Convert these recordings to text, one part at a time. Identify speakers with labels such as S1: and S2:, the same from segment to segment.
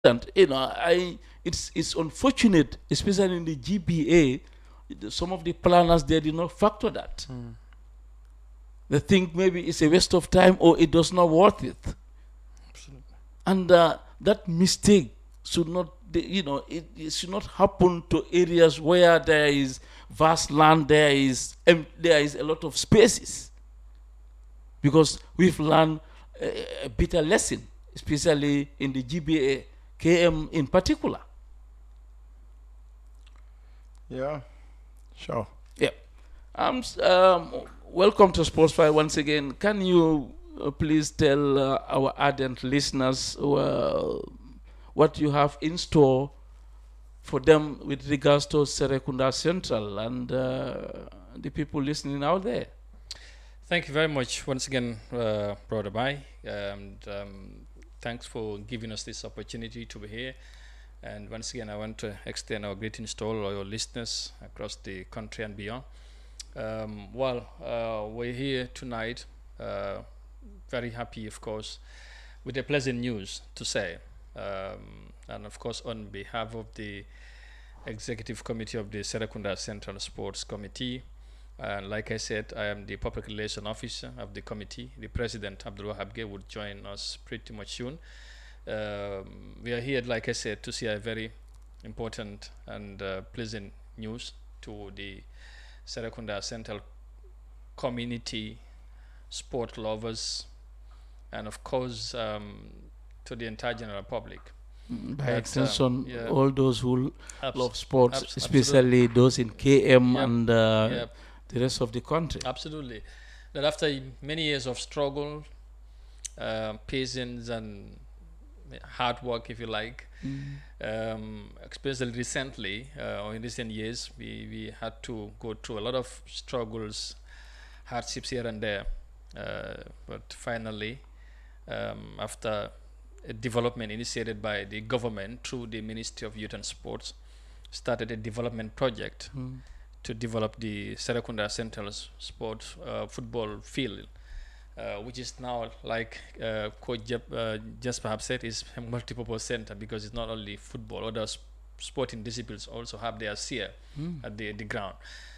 S1: And it's unfortunate, especially in the GBA, some of the planners they did not factor that. They think maybe it's a waste of time or it does not worth it.
S2: Absolutely.
S1: And that mistake should not, it should not happen to areas where there is vast land, there is a lot of spaces. Because we've learned a bitter lesson, especially in the GBA, KM in particular.
S2: Yeah, sure.
S1: Yeah. Welcome to Sportsfire once again. Can you please tell our ardent listeners what you have in store for them with regards to Serekunda Central and the people listening out there?
S3: Thank you very much once again, Brother Bai. And thanks for giving us this opportunity to be here. And once again, I want to extend our greetings to all our listeners across the country and beyond. We're here tonight, very happy, of course, with a pleasant news to say. And of course, on behalf of the Executive Committee of the Serekunda Central Sports Committee, and like I said, I am the Public Relations Officer of the committee. The President, Abdul Wahab Gay, would join us pretty much soon. We are here, like I said, to see a very important and pleasant news to the Serekunda Central community, sport lovers, and of course to the entire general public.
S1: By extension, all those who love sports, especially those in KM and the rest of the country.
S3: Absolutely. That after many years of struggle, patience, and hard work, if you like, especially recently, or in recent years, we had to go through a lot of struggles, hardships here and there. But finally, after a development initiated by the government through the Ministry of Youth and Sports, started a development project to develop the Serekunda Central Sports football field, which is now, like Coach just perhaps said, is a multi-purpose center because it's not only football. Other sporting disciplines also have their share at the ground.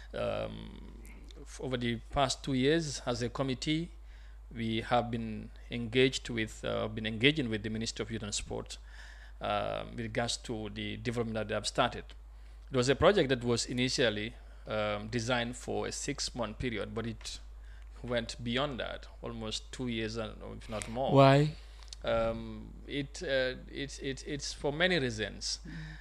S3: Over the past 2 years, as a committee, we have been engaging with the Ministry of Youth and Sport with regards to the development that they have started. It was a project that was initially designed for a 6-month period, but it went beyond that, almost 2 years, if not more.
S1: Why?
S3: It's for many reasons.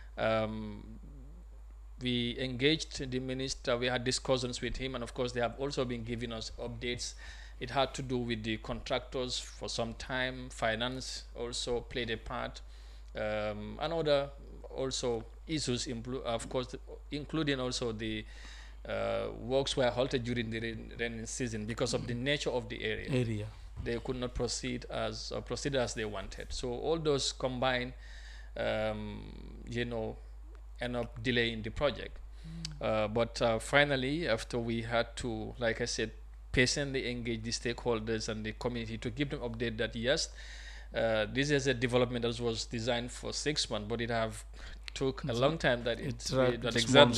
S3: We engaged the minister, we had discussions with him, and of course they have also been giving us updates. It had to do with the contractors for some time. Finance also played a part, and other also issues, of course, including also the works were halted during the rainy season because of the nature of the area. They could not proceed as they wanted. So all those combined, end up delaying the project. But finally, after we had to, like I said, patiently engage the stakeholders and the community to give them update that yes, this is a development that was designed for 6 months, but it have took a long time that